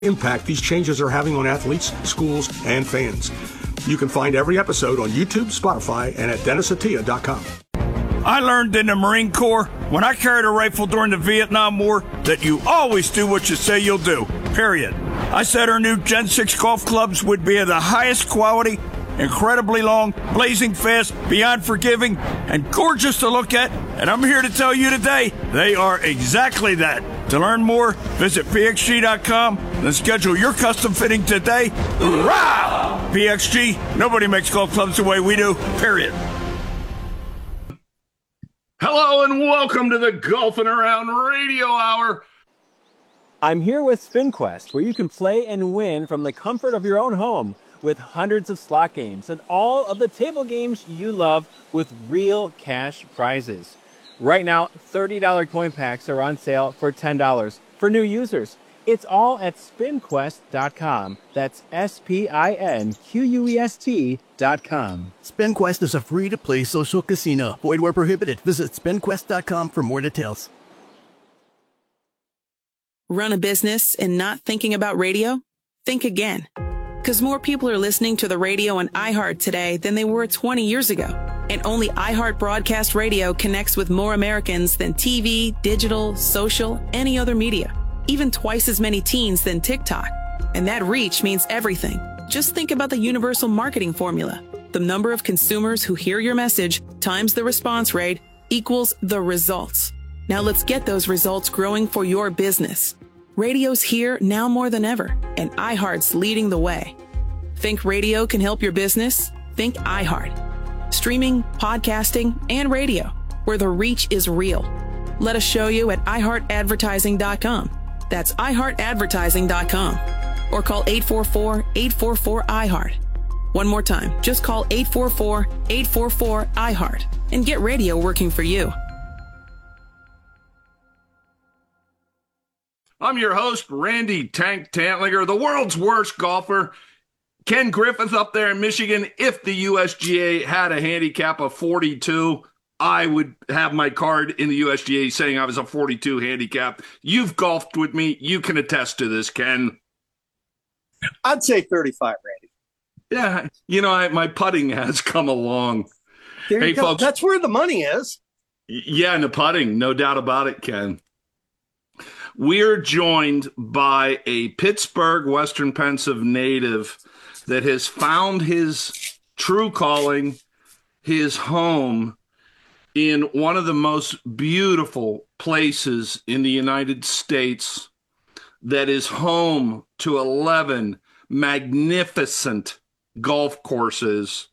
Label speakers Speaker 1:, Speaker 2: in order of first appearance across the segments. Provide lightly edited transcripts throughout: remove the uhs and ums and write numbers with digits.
Speaker 1: impact these changes are having on athletes, schools, and fans. You can find every episode on YouTube, Spotify, and at DennisAtia.com.
Speaker 2: I learned in the Marine Corps, when I carried a rifle during the Vietnam War, that you always do what you say you'll do, period. I said our new Gen 6 golf clubs would be of the highest quality, incredibly long, blazing fast, beyond forgiving, and gorgeous to look at. And I'm here to tell you today, they are exactly that. To learn more, visit pxg.com and schedule your custom fitting today. Hoorah! PXG, nobody makes golf clubs the way we do, period.
Speaker 3: Hello and welcome to the Golfing Around Radio Hour.
Speaker 4: I'm here with SpinQuest, where you can play and win from the comfort of your own home with hundreds of slot games and all of the table games you love with real cash prizes. Right now, $30 coin packs are on sale for $10 for new users. It's all at SpinQuest.com. That's SpinQuest.com.
Speaker 5: SpinQuest is a free-to-play social casino. Void where prohibited. Visit SpinQuest.com for more details.
Speaker 6: Run a business and not thinking about radio? Think again. Because more people are listening to the radio on iHeart today than they were 20 years ago. And only iHeart Broadcast Radio connects with more Americans than TV, digital, social, any other media. Even twice as many teens than TikTok. And that reach means everything. Just think about the universal marketing formula. The number of consumers who hear your message times the response rate equals the results. Now let's get those results growing for your business. Radio's here now more than ever, and iHeart's leading the way. Think radio can help your business? Think iHeart. Streaming, podcasting, and radio, where the reach is real. Let us show you at iHeartAdvertising.com. That's iHeartAdvertising.com. Or call 844-844-iHeart. One more time, just call 844-844-iHeart and get radio working for you.
Speaker 3: I'm your host, Randy Tank Tantlinger, the world's worst golfer. Ken Griffith up there in Michigan. If the USGA had a handicap of 42, I would have my card in the USGA saying I was a 42 handicap. You've golfed with me. You can attest to this, Ken.
Speaker 7: I'd say 35, Randy.
Speaker 3: Yeah, you know, my putting has come along.
Speaker 7: There you go. Folks, that's where the money is.
Speaker 3: Yeah, in the putting, no doubt about it, Ken. We're joined by a Pittsburgh, Western Pennsylvania native that has found his true calling, his home, in one of the most beautiful places in the United States that is home to 11 magnificent golf courses.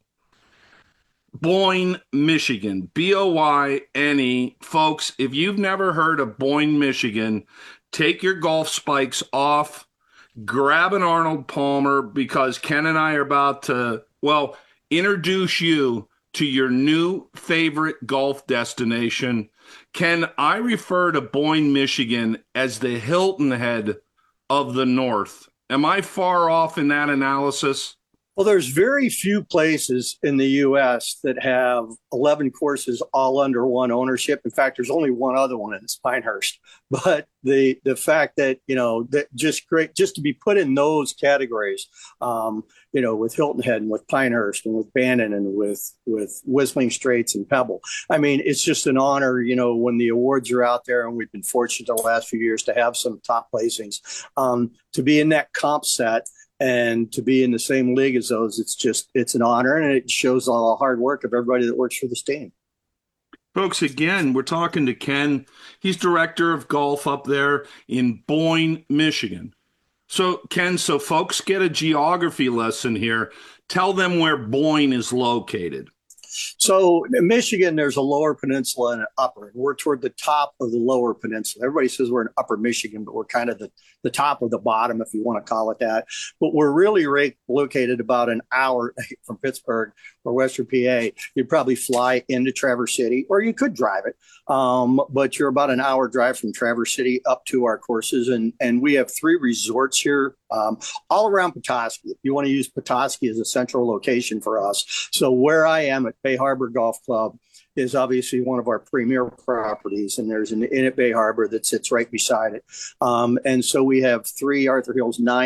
Speaker 3: Boyne, Michigan, Boyne. Folks, if you've never heard of Boyne, Michigan, take your golf spikes off, grab an Arnold Palmer, because Ken and I are about to, introduce you to your new favorite golf destination. Ken, I refer to Boyne, Michigan as the Hilton Head of the North. Am I far off in that analysis?
Speaker 7: Well, there's very few places in the U.S. that have 11 courses all under one ownership. In fact, there's only one other one, and it's Pinehurst. But the fact that, that just great, just to be put in those categories, with Hilton Head and with Pinehurst and with Bannon and with Whistling Straits and Pebble. I mean, it's just an honor, when the awards are out there, and we've been fortunate the last few years to have some top placings, to be in that comp set. And to be in the same league as those, it's an honor, and it shows all the hard work of everybody that works for this team.
Speaker 3: Folks, again, we're talking to Ken. He's director of golf up there in Boyne, Michigan. So, Ken, so folks get a geography lesson here. Tell them where Boyne is located.
Speaker 7: So in Michigan, there's a lower peninsula and an upper. We're toward the top of the lower peninsula. Everybody says we're in upper Michigan, but we're kind of the top of the bottom, if you want to call it that. But we're really located about an hour from Pittsburgh or Western PA. You'd probably fly into Traverse City, or you could drive it. But you're about an hour drive from Traverse City up to our courses. And we have 3 resorts here all around Petoskey. If you want to use Petoskey as a central location for us. So where I am at Bay Harbor Golf Club is obviously one of our premier properties, and there's an inn at Bay Harbor that sits right beside it. And so we have 3 Arthur Hills 9